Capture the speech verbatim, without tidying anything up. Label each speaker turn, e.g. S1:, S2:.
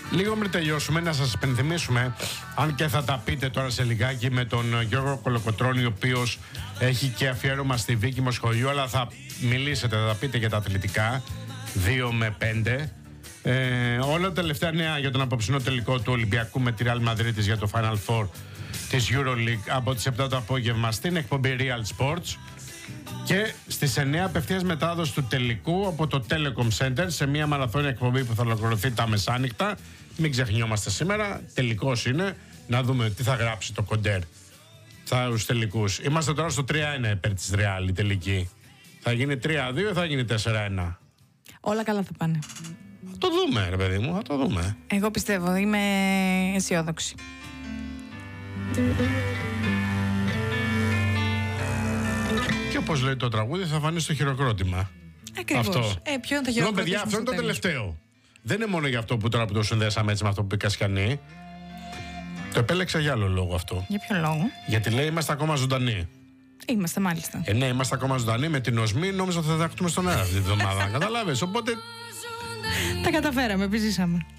S1: Λίγο πριν τελειώσουμε, να σας υπενθυμίσουμε, αν και θα τα πείτε τώρα σε λιγάκι, με τον Γιώργο Κολοκοτρώνη, ο οποίος έχει και αφιέρωμα στη Βίκη Μοσχολιού, αλλά θα μιλήσετε, θα τα πείτε για τα αθλητικά, δύο με πέντε. Ε, όλα τα τελευταία νέα για τον απόψινό τελικό του Ολυμπιακού με τη Real Madrid για το Final Four της EuroLeague από τις επτά το απόγευμα στην εκπομπή Real Sports. Και στις εννιά απευθείας μετάδοση του τελικού από το Telecom Center σε μια μαραθώνια εκπομπή που θα ολοκληρωθεί τα μεσάνυχτα. Μην ξεχνιόμαστε σήμερα, τελικός είναι, να δούμε τι θα γράψει το Κοντέρ στους τελικούς. Είμαστε τώρα στο τρία ένα υπέρ της Real η τελική. Θα γίνει τρία δύο ή θα γίνει τέσσερα ένα?
S2: Όλα καλά θα πάνε.
S1: Θα το δούμε, ρε παιδί μου, θα το δούμε.
S2: Εγώ πιστεύω, είμαι αισιόδοξη.
S1: Και όπως λέει το τραγούδι, θα φανεί στο χειροκρότημα.
S2: Ακριβώς. Αυτό. Ε, ποιο είναι το χειροκρότημα?
S1: Παιδιά, αυτό είναι το τελευταίο. Δεν είναι μόνο για αυτό που τώρα που το συνδέσαμε έτσι με αυτό που είπε Κασιανή. Το επέλεξα για άλλο λόγο αυτό.
S2: Για ποιο λόγο?
S1: Γιατί λέει είμαστε ακόμα ζωντανοί.
S2: Είμαστε μάλιστα.
S1: Ε, ναι, είμαστε ακόμα ζωντανοί με την οσμή. Νόμιζα ότι θα τα έχουμε στον αέρα αυτή τη βδομάδα. Καταλάβες, οπότε.
S2: Τα καταφέραμε, επιζήσαμε.